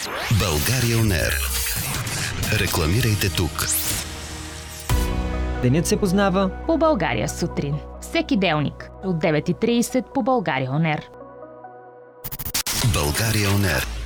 България On Air. Рекламирайте тук. Денят се познава по България сутрин. Всеки делник от 9:30 по България On Air. България On Air.